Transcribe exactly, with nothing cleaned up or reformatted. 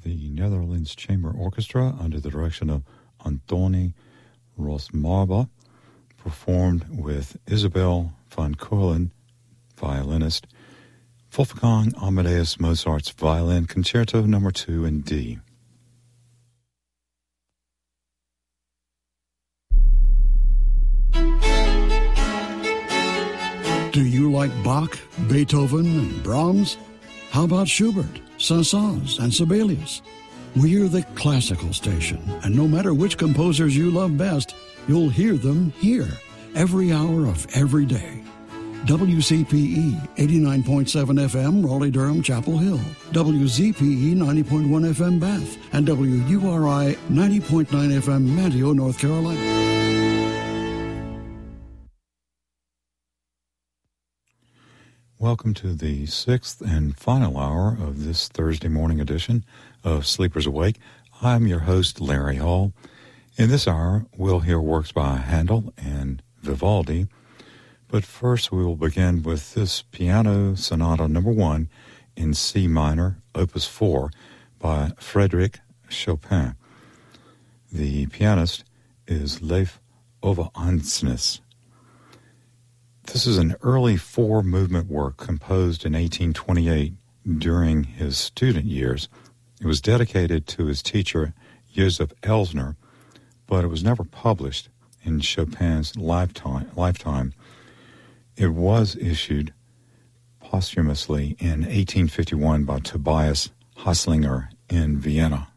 the Netherlands Chamber Orchestra under the direction of Antoni Rosmarba performed with Isabel van Keulen, violinist, Wolfgang Amadeus Mozart's Violin Concerto Number two in D. Do you like Bach, Beethoven, and Brahms? How about Schubert, Saint-Saëns, and Sibelius? We're the classical station, and no matter which composers you love best, you'll hear them here, every hour of every day. W C P E eighty-nine point seven F M, Raleigh-Durham, Chapel Hill. W Z P E ninety point one F M, Bath. And W U R I ninety point nine F M, Manteo, North Carolina. Welcome to the sixth and final hour of this Thursday morning edition of Sleepers Awake. I'm your host, Larry Hall. In this hour, we'll hear works by Handel and Vivaldi. But first, we will begin with this Piano Sonata Number One in C minor, Opus four, by Frédéric Chopin. The pianist is Leif Ove Andsnes. This is an early four-movement work composed in eighteen twenty-eight during his student years. It was dedicated to his teacher, Joseph Elsner, but it was never published in Chopin's lifetime. lifetime. It was issued posthumously in eighteen fifty-one by Tobias Haslinger in Vienna.